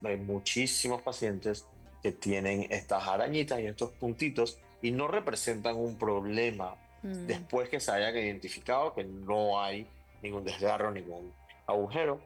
hay muchísimos pacientes que tienen estas arañitas y estos puntitos y no representan un problema Mm. después que se haya identificado que no hay ningún desgarro, ningún agujero.